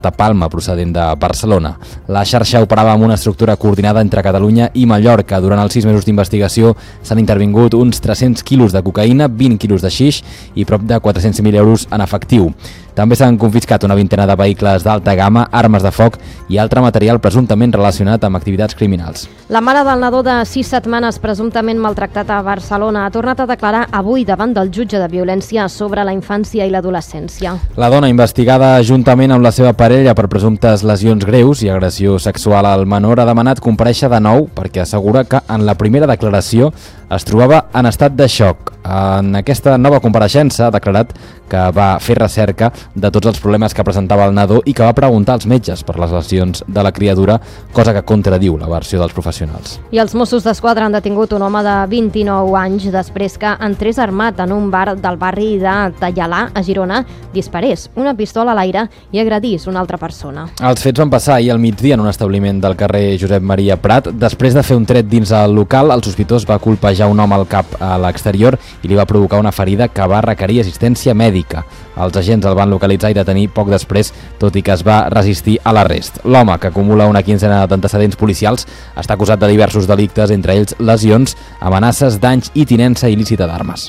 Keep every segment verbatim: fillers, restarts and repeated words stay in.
de Palma, procedent de Barcelona. La xarxa operava amb una estructura coordinada entre Catalunya i Mallorca. Durant els sis mesos d'investigació s'han intervingut uns tres-cents quilos de cocaïna, vint quilos de xix i prop de quatre-cents mil euros en efectiu. També s'han confiscat una vintena de vehicles d'alta gamma, armes de foc i altre material presumptament relacionat amb activitats criminals. La mare del nadó de sis setmanes presumptament maltractat a Barcelona ha tornat a declarar avui davant del jutge de violència sobre la infància i l'adolescència. La dona, investigada juntament amb la seva parella per presumptes lesions greus i agressió sexual al menor, ha demanat comparèixer de nou perquè assegura que en la primera declaració es trobava en estat de xoc. En aquesta nova compareixença ha declarat que va fer recerca de tots els problemes que presentava el nadó i que va preguntar als metges per les lesions de la criatura, cosa que contradiu la versió dels professionals. I els Mossos d'Esquadra han detingut un home de vint-i-nou anys després que entrés armat en un bar del barri de Tallalà, a Girona, disparés una pistola a l'aire i agredís una altra persona. Els fets van passar ahir al migdia en un establiment del carrer Josep Maria Prat. Després de fer un tret dins el local, el sospitós va colpejar un home al cap a l'exterior i li va provocar una ferida que va requerir assistència mèdica. Els agents el van localitzar i detenir poc després, tot i que es va resistir a l'arrest. L'home, que acumula una quinzena d'antecedents policials, està acusat de diversos delictes, entre ells lesions, amenaces, danys i tinença il·lícita d'armes.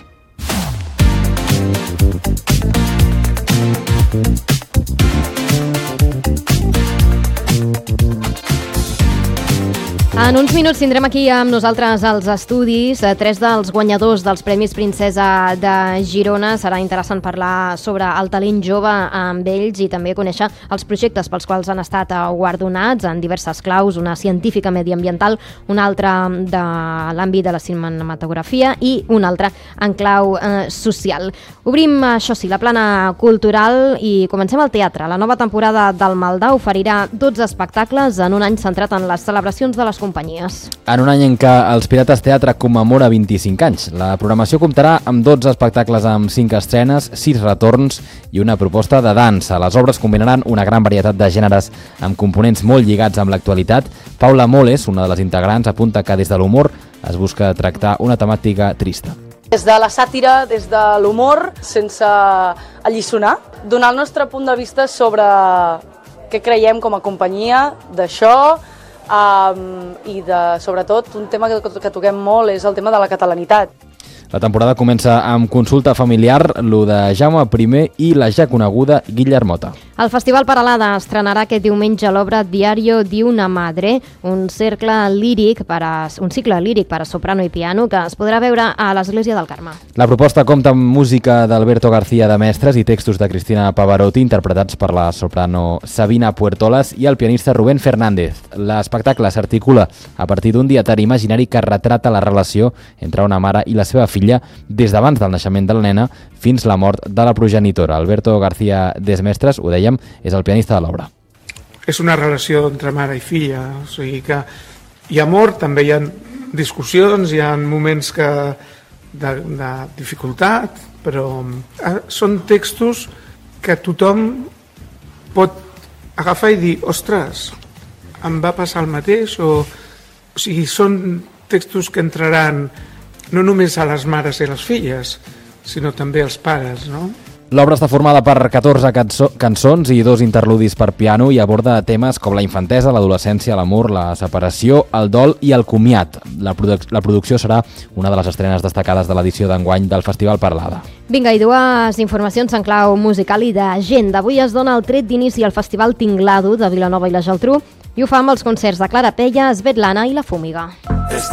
En uns minuts tindrem aquí amb nosaltres als estudis tres dels guanyadors dels Premis Princesa de Girona. Serà interessant parlar sobre el talent jove amb ells i també conèixer els projectes pels quals han estat guardonats en diverses claus, una científica mediambiental, una altra de l'àmbit de la cinematografia i una altra en clau eh, social. Obrim, això sí, la plana cultural i comencem al teatre. La nova temporada del Maldà oferirà dotze espectacles en un any centrat en les celebracions de les companyies. En un any en què els Pirates Teatre commemora vint-i-cinc anys, la programació comptarà amb dotze espectacles amb cinc estrenes, sis retorns i una proposta de dansa. Les obres combinaran una gran varietat de gèneres amb components molt lligats amb l'actualitat. Paula Moles, una de les integrants, apunta que des de l'humor es busca tractar una temàtica trista. Des de la sàtira, des de l'humor, sense alliçonar, donar el nostre punt de vista sobre què creiem com a companyia d'això, Um, i de, sobretot un tema que, que toquem molt és el tema de la catalanitat. La temporada comença amb Consulta familiar, lo de Jaume I i la ja coneguda Guillermota. El Festival Peralada estrenarà aquest diumenge l'obra Diario di una madre, un cercle líric per a, un cicle líric per a soprano i piano que es podrà veure a l'Església del Carme. La proposta compta amb música d'Alberto García de Mestres i textos de Cristina Pavarotti, interpretats per la soprano Sabina Puertolas i el pianista Rubén Fernández. L'espectacle s'articula a partir d'un dietari imaginari que retrata la relació entre una mare i la seva filla des d'abans del naixement de la nena fins la mort de la progenitora. Alberto García Desmestres, ho dèiem, és el pianista de l'obra. És una relació entre mare i filla, o sigui que hi ha amor, també hi ha discussions, hi ha moments que de, de dificultat, però són textos que tothom pot agafar i dir, ostres, em va passar el mateix, o, o sigui, són textos que entraran no només a les mares i les filles, sinó també als pares, no? L'obra està formada per catorze cançó, cançons i dos interludis per piano i aborda temes com la infantesa, l'adolescència, l'amor, la separació, el dol i el comiat. La, produc la producció serà una de les estrenes destacades de l'edició d'enguany del Festival Peralada. Vinga, i dues informacions en clau musical i d'agenda. Avui es dona el tret d'inici al Festival Tinglado de Vilanova i la Geltrú i ho fa amb els concerts de Clara Pella, Svetlana i La Fúmiga.